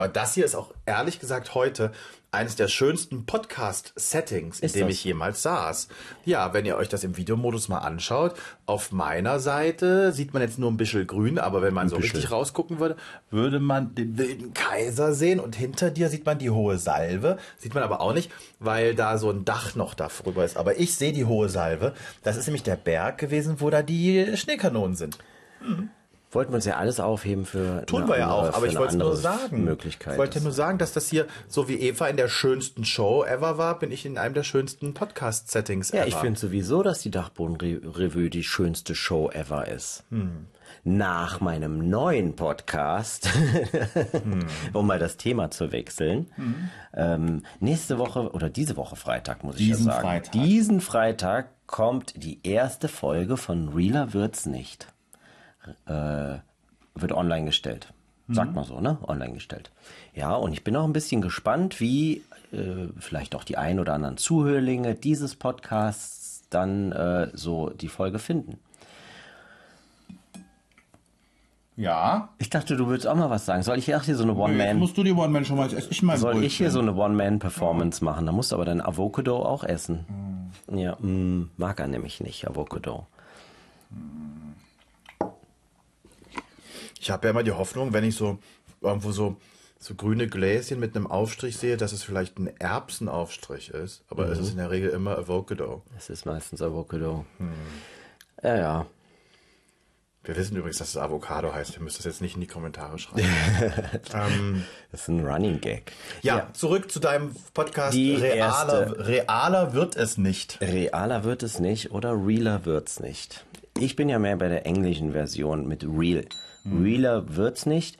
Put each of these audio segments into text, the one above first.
Aber das hier ist auch ehrlich gesagt heute eines der schönsten Podcast-Settings, in dem ich jemals saß. Ja, wenn ihr euch das im Videomodus mal anschaut, auf meiner Seite sieht man jetzt nur ein bisschen grün, aber wenn man so richtig rausgucken würde, würde man den wilden Kaiser sehen und hinter dir sieht man die hohe Salve. Sieht man aber auch nicht, weil da so ein Dach noch darüber ist. Aber ich sehe die hohe Salve. Das ist nämlich der Berg gewesen, wo da die Schneekanonen sind. Wollten wir uns ja alles aufheben für Tun wir ja auch, aber ich wollte nur sagen, Möglichkeit. Ich wollte nur sagen, dass das hier, so wie Eva in der schönsten Show ever war, bin ich in einem der schönsten Podcast-Settings ever. Ja, ich finde sowieso, dass die Dachboden-Revue die schönste Show ever ist. Nach meinem neuen Podcast, um mal das Thema zu wechseln, nächste Woche oder diese Woche Freitag, muss ich ja sagen. Diesen Freitag kommt die erste Folge von Realer wird's nicht. Wird online gestellt. Sagt man so, ne? Online gestellt. Ja, und ich bin auch ein bisschen gespannt, wie vielleicht auch die ein oder anderen Zuhörlinge dieses Podcasts dann so die Folge finden. Ja. Ich dachte, du würdest auch mal was sagen. Soll ich hier so eine One-Man... Musst du die One-Man schon mal essen? Soll ich hier so eine One-Man-Performance machen? Da musst du aber dein Avocado auch essen. Ja, mag er nämlich nicht, Avocado. Ich habe ja immer die Hoffnung, wenn ich so irgendwo so grüne Gläschen mit einem Aufstrich sehe, dass es vielleicht ein Erbsenaufstrich ist. Aber es ist in der Regel immer Avocado. Es ist meistens Avocado. Ja. Wir wissen übrigens, dass es Avocado heißt. Ihr müsst das jetzt nicht in die Kommentare schreiben. Das ist ein Running Gag. Ja, zurück zu deinem Podcast. Realer wird es nicht. Realer wird es nicht oder realer wird's nicht. Ich bin ja mehr bei der englischen Version mit real. Realer wird's nicht,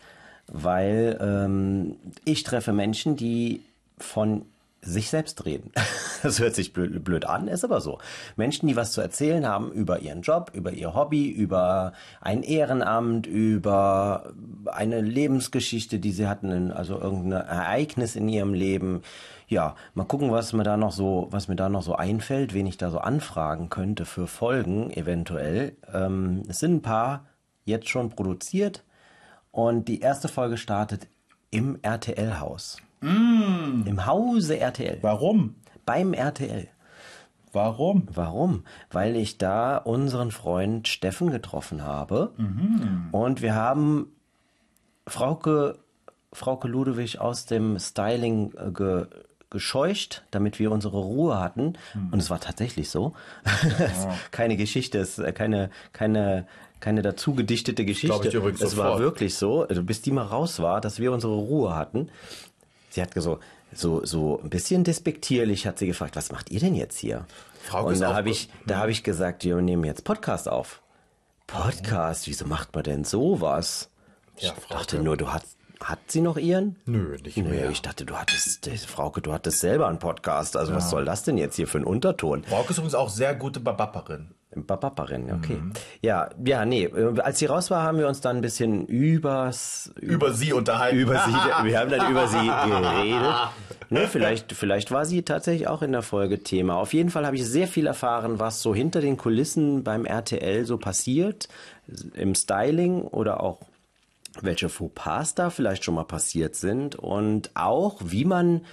weil ich treffe Menschen, die von sich selbst reden. Das hört sich blöd an, ist aber so. Menschen, die was zu erzählen haben über ihren Job, über ihr Hobby, über ein Ehrenamt, über eine Lebensgeschichte, die sie hatten, also irgendein Ereignis in ihrem Leben. Ja, mal gucken, was mir da noch so einfällt, wen ich da so anfragen könnte für Folgen eventuell. Es sind ein paar jetzt schon produziert und die erste Folge startet im RTL-Haus. Im Hause RTL. Warum? Beim RTL. Warum? Weil ich da unseren Freund Steffen getroffen habe und wir haben Frauke Ludewig aus dem Styling gescheucht, damit wir unsere Ruhe hatten. Und es war tatsächlich so. Keine Geschichte, es ist keine dazu gedichtete Geschichte. Glaube ich übrigens es sofort. war wirklich so, bis die mal raus war, dass wir unsere Ruhe hatten. Sie hat so ein bisschen despektierlich hat sie gefragt, was macht ihr denn jetzt hier? Und da habe ich gesagt, wir nehmen jetzt Podcast auf. Podcast? Wieso macht man denn sowas? Ja, ich dachte nur, hat sie noch ihren? Nö, nicht mehr. Ich dachte, Frauke, du hattest selber einen Podcast. Also was soll das denn jetzt hier für ein Unterton? Frauke ist übrigens auch sehr gute Babapperin. Babaparin, okay. Ja, nee. Als sie raus war, haben wir uns dann ein bisschen über sie unterhalten. Wir haben dann über sie geredet. Ne, vielleicht war sie tatsächlich auch in der Folge Thema. Auf jeden Fall habe ich sehr viel erfahren, was so hinter den Kulissen beim RTL so passiert, im Styling oder auch welche Fauxpas da vielleicht schon mal passiert sind und auch wie man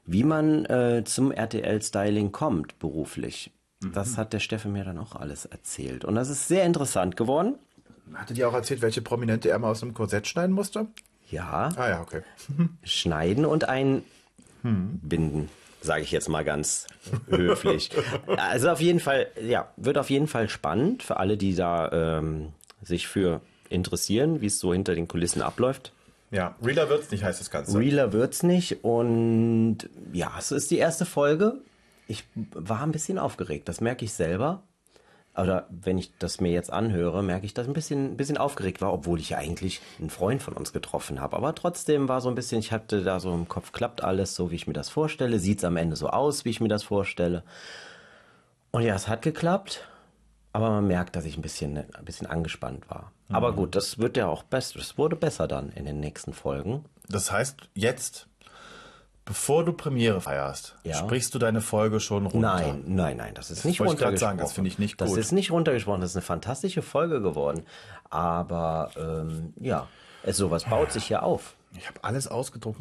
zum RTL-Styling kommt beruflich. Das hat der Steffen mir dann auch alles erzählt. Und das ist sehr interessant geworden. Hatte die auch erzählt, welche Prominente er mal aus einem Korsett schneiden musste? Ja. Ah ja, okay. Schneiden und einbinden, sage ich jetzt mal ganz höflich. Also auf jeden Fall, ja, wird auf jeden Fall spannend für alle, die da sich für interessieren, wie es so hinter den Kulissen abläuft. Ja, realer wird's nicht, heißt das Ganze. Realer wird's nicht und ja, es ist die erste Folge. Ich war ein bisschen aufgeregt, das merke ich selber. Oder wenn ich das mir jetzt anhöre, merke ich, dass ich ein bisschen aufgeregt war, obwohl ich ja eigentlich einen Freund von uns getroffen habe. Aber trotzdem war so ein bisschen, ich hatte da so im Kopf, klappt alles so, wie ich mir das vorstelle. Sieht's am Ende so aus, wie ich mir das vorstelle. Und ja, es hat geklappt. Aber man merkt, dass ich ein bisschen angespannt war. Aber gut, das wird ja auch besser. Das wurde besser dann in den nächsten Folgen. Das heißt, jetzt, bevor du Premiere feierst, sprichst du deine Folge schon runter? Nein, das ist nicht runtergesprochen. Ich sagen, das finde ich nicht gut. Das ist nicht runtergesprochen, das ist eine fantastische Folge geworden. Aber sowas baut sich ja auf. Ich habe alles ausgedruckt.